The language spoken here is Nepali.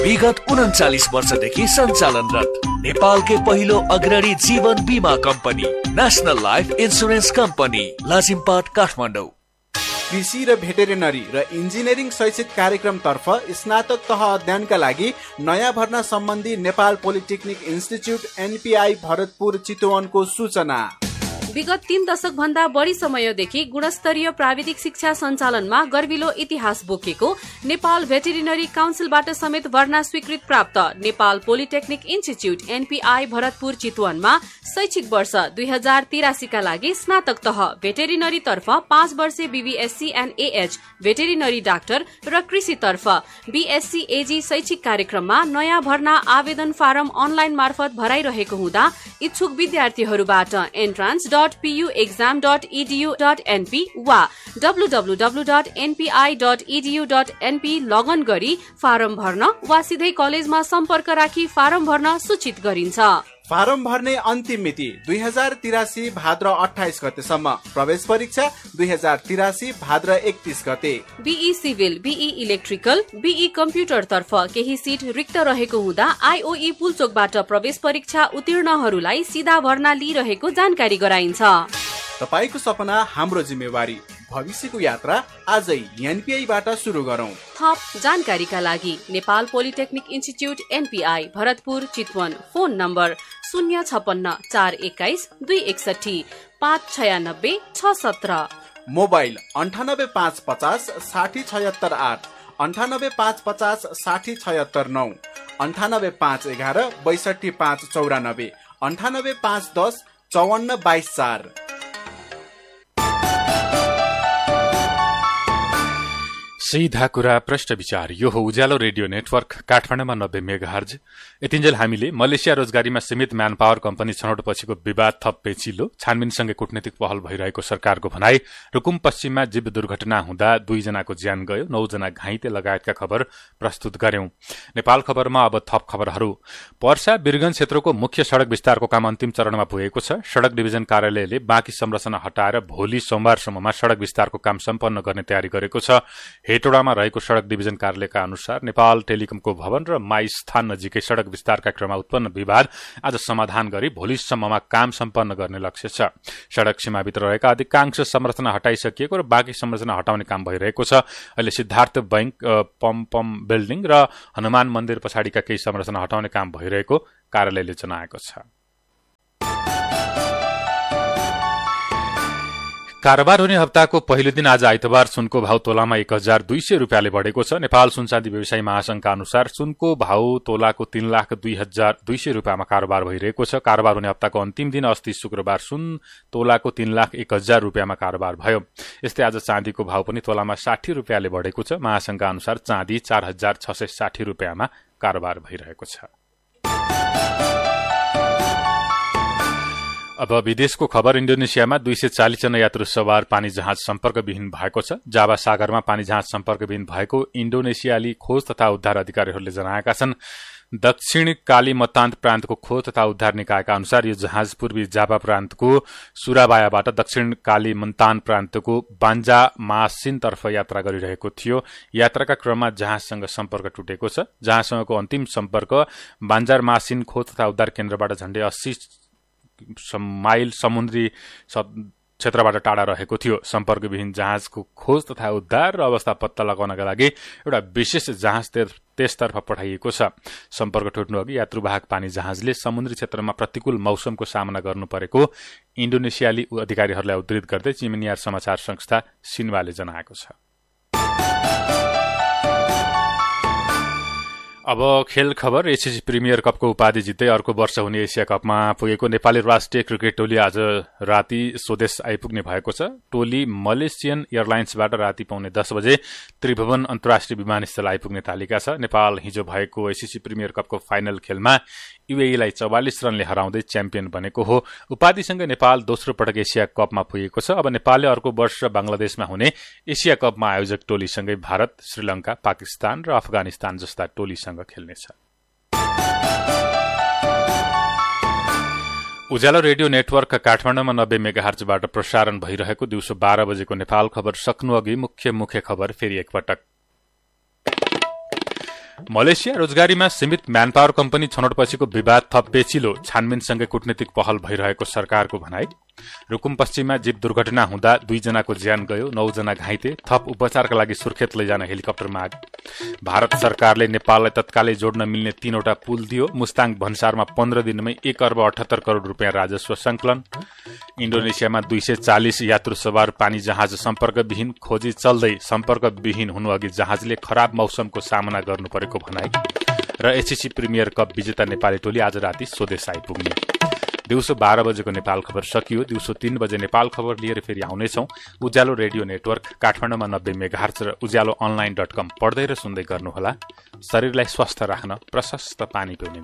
विगत 39 वर्षदेखि सञ्चालनरत नेपालकै पहिलो अग्रणी जीवन बीमा company national life insurance company Lazimpat Kathmandu. कृषि र भेटेरिनरी र इन्जिनियरिङ शैक्षिक कार्यक्रमतर्फ स्नातक तह अध्ययनका लागि नयाँ भर्ना सम्बन्धी Nepal polytechnic institute NPI Bharatpur चितवनको सूचना। विगत 3 दशक भन्दा बढी समयदेखि गुणस्तरीय प्राविधिक शिक्षा सञ्चालनमा गर्विलो इतिहास बोकेको नेपाल भेटेरिनरी काउन्सिलबाट समेत भर्ना स्वीकृत प्राप्त Nepal polytechnic institute NPI Bharatpur चितवनमा शैक्षिक वर्ष 2083 का लागि स्नातक तह भेटेरिनरी तर्फ 5 वर्षे BVSc and AH veterinary doctor र कृषि तर्फ बीएससी एजी शैक्षिक कार्यक्रममा नयाँ भर्ना आवेदन फारम अनलाइन मार्फत भराइरहेको हुँदा इच्छुक विद्यार्थीहरूबाट entrance.puexam.edu.np वा www.npi.edu.np लगइन गरी फारम भर्न वा सिधै कलेजमा सम्पर्क राखी फारम भर्न सूचित गरिन्छ। फारम भर्ने अन्तिम मिति 2083 भाद्र 28 गतेसम्म। प्रवेश परीक्षा 2083 भाद्र 31 गते। Be civil, be electrical, be computer तर्फ केही सिट रिक्त रहेको हुँदा आईओई पुलचोकबाट प्रवेश परीक्षा उत्तीर्णहरूलाई सीधा भर्ना लिइरहेको जानकारी गराइन्छ। तपाईको सपना हाम्रो जिम्मेवारी। भविष्यको यात्रा आजै एनपीआईबाट सुरु गरौं। थप जानकारीका लागि Nepal polytechnic institute NPI Bharatpur Chitwan phone number 056 421 261 596 617, mobile 98550 60768 98550 60769 98511 62594 98510 5422 4। सीधा कुरा प्रश्न विचार। यो हो उज्यालो रेडियो नेटवर्क काठमाडौँमा 90 मेगाहर्ज। यतिन्जेल हामीले मलेसिया रोजगारीमा सीमित म्यान पावर कम्पनी छनौटपछिको विवाद थप पेचिलो, छानबिनसँगै कूटनीतिक पहल भइरहेको सरकारको भनाई, रुकुम पश्चिममा जीव दुर्घटना हुँदा 2 जनाको ज्यान गयो, 9 जना घाइते लगायतका खबर प्रस्तुत गर्यौं। नेपाल खबरमा अब थप खबरहरू। पर्सा बिरगञ्ज क्षेत्रको मुख्य सड़क विस्तारको काम अन्तिम चरणमा पुगेको छ। सड़क डिभिजन कार्यालयले बाँकी संरचना हटाएर भोलि सोमबारसम्ममा सड़क विस्तारको काम सम्पन्न गर्ने तयारी गरेको छ। हेटोडामा रहेको सड़क डिभिजन कार्यालयका अनुसार नेपाल टेलिकमको भवन र माई स्थान नजिकै सड़क विस्तारका क्रममा उत्पन्न विवाद आज समाधान गरी भोलिसम्ममा काम सम्पन्न गर्ने लक्ष्य छ। सड़क सीमाभित्र रहेका अधिकांश संरचना हटाइसकिएको र बाँकी संरचना हटाउने काम भइरहेको छ। अहिले सिद्धार्थ बैंक, पम बिल्डिङ र हनुमान मन्दिर पछाडिका केही संरचना हटाउने काम भइरहेको कार्यालयले जनाएको छ। कारोबार हुने हप्ताको पहिलो दिन आज आइतबार सुनको भाव तोलामा 1200 रुपियाँले बढेको छ। नेपाल सुनचाँदी व्यवसायी महासंघका अनुसार सुनको भाव तोलाको 3,02,200 रुपियाँमा कारोबार भइरहेको छ। कारोबार हुने हप्ताको अन्तिम दिन अस्ति शुक्रबार सुन तोलाको 3,01,000 रुपियाँमा कारोबार भयो। यस्तै आज चाँदीको भाव पनि तोलामा 60 रुपियाँले बढेको छ। महासंघका अनुसार चाँदी 4,660 रुपियाँमा कारोबार भइरहेको छ। अब विदेशको खबर। इन्डोनेसियामा 240 जना यात्रु सवार पानी जहाज सम्पर्कविहीन भएको छ। जावा सागरमा पानी जहाज सम्पर्कविहीन भएको इन्डोनेसियाली खोज तथा उद्धार अधिकारीहरूले जनाएका छन्। दक्षिण कालीमतान्त प्रान्तको खोज तथा उद्धार निकायका अनुसार यो जहाज पूर्वी जावा प्रान्तको सुराबायाबाट दक्षिण कालीमतान प्रान्तको बान्जामासिनतर्फ यात्रा गरिरहेको थियो। यात्राका क्रममा जहाजसँग सम्पर्क टुटेको छ। जहाजसँगको अन्तिम सम्पर्क बान्जारमासिन खोज तथा उद्धार केन्द्रबाट झण्डै 80 माइल समुद्री क्षेत्रबाट टाढा रहेको थियो। सम्पर्कविहीन जहाजको खोज तथा उद्धार र अवस्था पत्ता लगाउनका लागि एउटा विशेष जहाज त्यसतर्फ पठाइएको छ। सम्पर्क टुट्नु अघि यात्रुवाहक पानी जहाजले समुद्री क्षेत्रमा प्रतिकूल मौसमको सामना गर्नु परेको इन्डोनेसियाली अधिकारीहरूलाई उद्धृत गर्दै चिमिनियार समाचार संस्था सिन्वाले जनाएको छ। अब खेल खबर। एसिसी प्रिमियर कपको उपाधि जित्दै अर्को वर्ष हुने एसिया कपमा पुगेको नेपाली राष्ट्रिय क्रिकेट टोली आज राति स्वदेश आइपुग्ने भएको छ। टोली मलेसियन एयरलाइन्सबाट राति पाउने 10 बजे त्रिभुवन अन्तर्राष्ट्रिय विमानस्थल आइपुग्ने तालिका छ। नेपाल हिजो भएको एसिसी प्रिमियर कपको फाइनल खेलमा यूएईलाई 44 रनले हराउँदै च्याम्पियन बनेको हो। उपाधिसँगै नेपाल दोस्रो पटक एसिया कपमा पुगेको छ। अब नेपालले अर्को वर्ष बंगलादेशमा हुने एसिया कपमा आयोजक टोलीसँगै भारत, श्रीलंका, पाकिस्तान र अफगानिस्तान जस्ता टोलीसँग खेल्नेछ। उज्यालो रेडियो नेटवर्क काठमाडौँमा 90 मेगाहर्जबाट प्रसारण भइरहेको दिउँसो 12 बजेको नेपाल खबर सक्नु अघि मुख्य खबर फेरि एकपटक। मलेसिया रोजगारीमा सीमित म्यानपावर कम्पनी छनौटपछिको विवाद थप पेचिलो, छानबिनसँगै कूटनीतिक पहल भइरहेको सरकारको भनाई। रुकुम पश्चिममा जीप दुर्घटना हुँदा 2 जनाको ज्यान गयो, 9 जना घाइते, थप उपचारका लागि सुर्खेत लैजान हेलिकप्टर माग। भारत सरकारले नेपाललाई तत्कालै जोड्न मिल्ने 3 वटा पुल दियो। मुस्ताङ भन्सारमा 15 दिनमै 1 अर्ब 78 करोड रुपियाँ राजस्व संकलन। इन्डोनेसियामा 240 यात्रु सवार पानी जहाज सम्पर्कविहीन, खोजी चल्दै सम्पर्कविहीन हुनुअघि जहाजले खराब मौसमको सामना गर्नु परेको भनाई। र एससीसी प्रिमियर कप विजेता नेपाली टोली आज राति स्वदेश आइपुग्ने। दिउँसो 12 बजेको नेपाल खबर सकियो। दिउँसो 3 बजे नेपाल खबर लिएर फेरि आउनेछौं। उज्यालो रेडियो नेटवर्क काठमाडौँमा 90 मेगाहर्ज र उज्यालो online.com पढ्दै र सुन्दै गर्नुहोला। शरीरलाई स्वस्थ राख्न प्रशस्त पानी पिउने